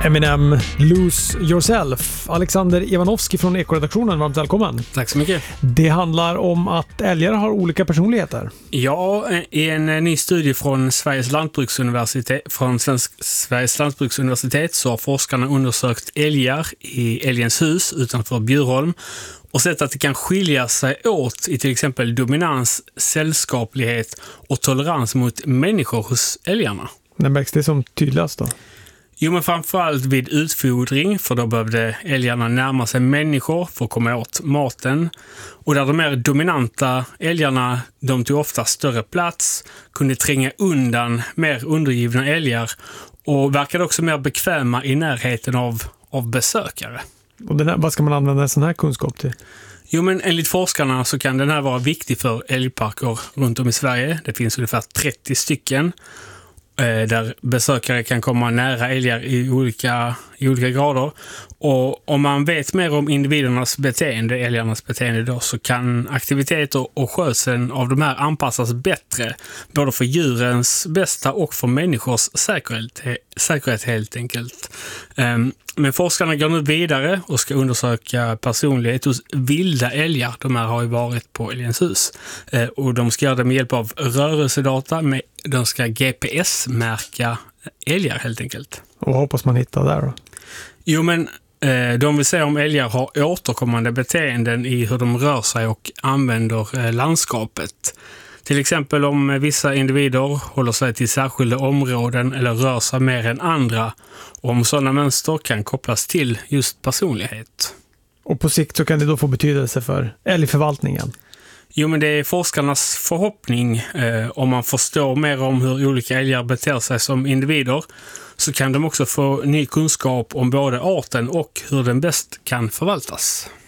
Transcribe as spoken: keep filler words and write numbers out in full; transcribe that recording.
Eminem, Lose Yourself. Alexander Ivanovski från Ekoredaktionen, varmt välkommen. Tack så mycket. Det handlar om att älgar har olika personligheter. Ja, i en ny studie från Sveriges lantbruksuniversitet, från Svensk, Sveriges lantbruksuniversitet så har forskarna undersökt älgar i älgens hus utanför Bjurholm och sett att det kan skilja sig åt i till exempel dominans, sällskaplighet och tolerans mot människor hos älgarna. När märks det som tydligast då? Jo, men framförallt vid utfodring, för då behövde älgarna närma sig människor för att komma åt maten. Och där de mer dominanta älgarna, de tog ofta större plats, kunde tränga undan mer undergivna älgar och verkade också mer bekväma i närheten av, av besökare. Och den här, vad ska man använda en sån här kunskap till? Jo, men enligt forskarna så kan den här vara viktig för älgparker runt om i Sverige. Det finns ungefär trettio stycken. Där besökare kan komma nära älgar i olika, i olika grader. Och om man vet mer om individernas beteende, älgarnas beteende då, så kan aktiviteter och skötseln av de här anpassas bättre. Både för djurens bästa och för människors säkerhet, säkerhet helt enkelt. Men forskarna går nu vidare och ska undersöka personlighet hos vilda älgar. De här har ju varit på älgens hus. Och de ska göra det med hjälp av rörelsedata. Med, de ska G P S-märka älgar helt enkelt. Och vad hoppas man hitta där då? Jo, men eh, de vill se om älgar har återkommande beteenden i hur de rör sig och använder eh, landskapet. Till exempel om vissa individer håller sig till särskilda områden eller rör sig mer än andra. Och om sådana mönster kan kopplas till just personlighet. Och på sikt så kan det då få betydelse för älgförvaltningen? Jo, men det är forskarnas förhoppning. Eh, om man förstår mer om hur olika älgar beter sig som individer så kan de också få ny kunskap om både arten och hur den bäst kan förvaltas.